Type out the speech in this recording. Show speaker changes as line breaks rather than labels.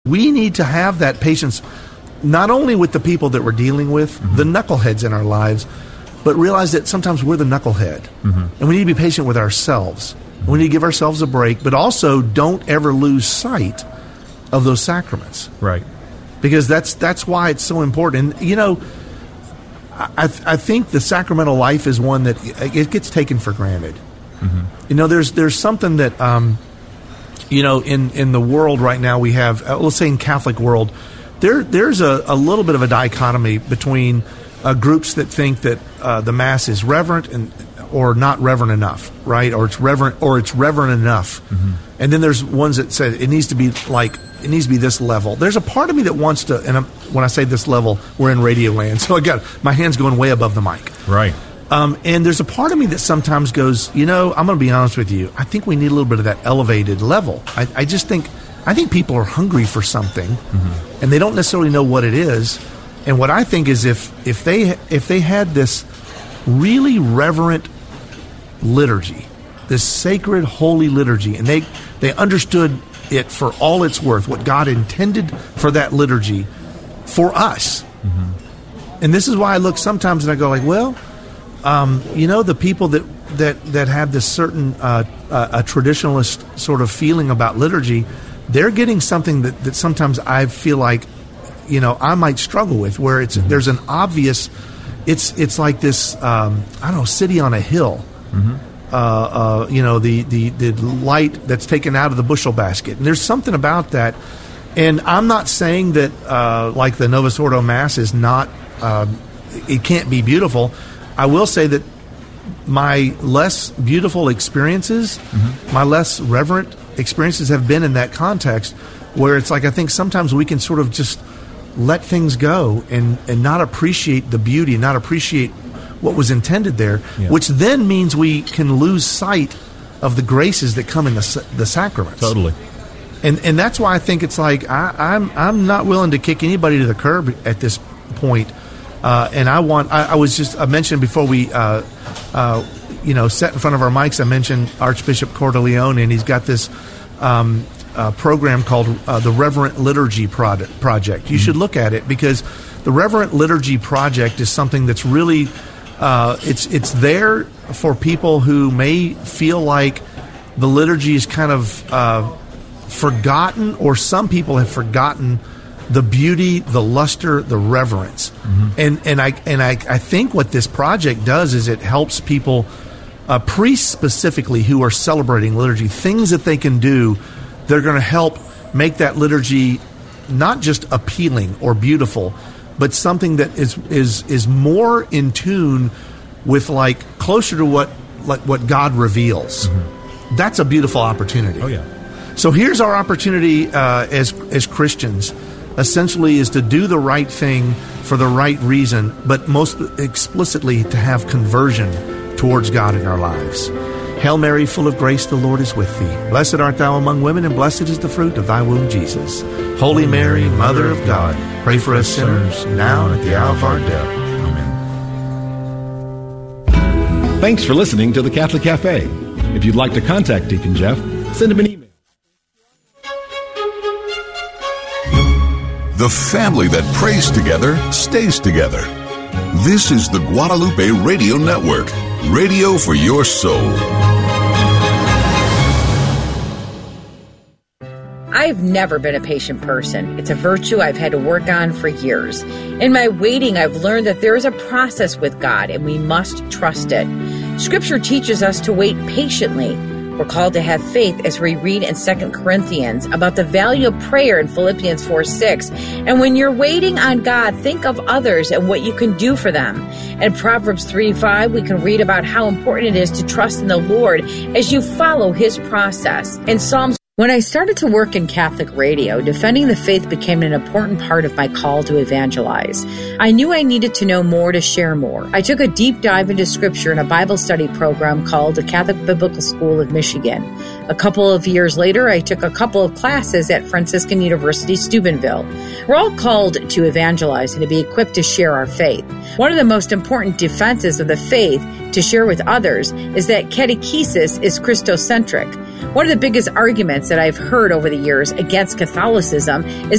We need to have that patience, not only with the people that we're dealing with, the knuckleheads in our lives, but realize that sometimes we're the knucklehead. And we need to be patient with ourselves. We need to give ourselves a break, but also don't ever lose sight of those sacraments.
Right.
Because that's why it's so important. And, you know, I think the sacramental life is one that it gets taken for granted. You know, there's something that, you know, in the world right now we have, let's say in Catholic world, there's a little bit of a dichotomy between groups that think that the Mass is reverent or not reverent enough, right? Or it's reverent enough. And then there's ones that say it needs to be this level. There's a part of me that wants to, and when I say this level, we're in radio land, so I got my hands going way above the mic.
Right.
And there's a part of me that sometimes goes, you know, I'm going to be honest with you. I think we need a little bit of that elevated level. I think people are hungry for something, and they don't necessarily know what it is. And what I think is if they had this really reverent liturgy, this sacred holy liturgy, and they understood it for all it's worth, what God intended for that liturgy for us. And this is why I look sometimes and I go like, well, you know, the people that have this certain a traditionalist sort of feeling about liturgy, they're getting something that sometimes I feel like, you know, I might struggle with, where there's an obvious, it's like this, I don't know, city on a hill. You know, the light that's taken out of the bushel basket, and there's something about that. And I'm not saying that like the Novus Ordo Mass is not, it can't be beautiful. I will say that my less beautiful experiences, my less reverent experiences have been in that context, where it's like I think sometimes we can sort of just let things go and not appreciate the beauty, not appreciate what was intended there, which then means we can lose sight of the graces that come in the sacraments. Totally. And that's why I think it's like I'm not willing to kick anybody to the curb at this point. And I mentioned before we you know, sat in front of our mics, I mentioned Archbishop Cordileone, and he's got this program called the Reverent Liturgy Project. You should look at it, because the Reverent Liturgy Project is something that's really it's there for people who may feel like the liturgy is kind of forgotten, or some people have forgotten the beauty, the luster, the reverence. And I think what this project does is it helps people, priests specifically who are celebrating liturgy, things that they can do that are going to help make that liturgy not just appealing or beautiful, but something that is more in tune with, like, closer to what God reveals. That's a beautiful opportunity. Oh yeah. So here's our opportunity as Christians. Essentially, is to do the right thing for the right reason, but most explicitly to have conversion towards God in our lives. Hail Mary, full of grace, the Lord is with thee. Blessed art thou among women, and blessed is the fruit of thy womb, Jesus. Holy Mary, Mother of God, pray for us sinners, now and at the hour of our death. Amen.
Thanks for listening to the Catholic Cafe. If you'd like to contact Deacon Jeff, send him an email.
The family that prays together stays together. This is the Guadalupe Radio Network, radio for your soul.
I've never been a patient person. It's a virtue I've had to work on for years. In my waiting, I've learned that there is a process with God, and we must trust it. Scripture teaches us to wait patiently. We're called to have faith, as we read in 2 Corinthians about the value of prayer in Philippians 4:6. And when you're waiting on God, think of others and what you can do for them. In Proverbs 3:5, we can read about how important it is to trust in the Lord as you follow His process. In Psalms, when I started to work in Catholic radio, defending the faith became an important part of my call to evangelize. I knew I needed to know more to share more. I took a deep dive into Scripture in a Bible study program called the Catholic Biblical School of Michigan. A couple of years later, I took a couple of classes at Franciscan University, Steubenville. We're all called to evangelize and to be equipped to share our faith. One of the most important defenses of the faith to share with others is that catechesis is Christocentric. One of the biggest arguments that I've heard over the years against Catholicism is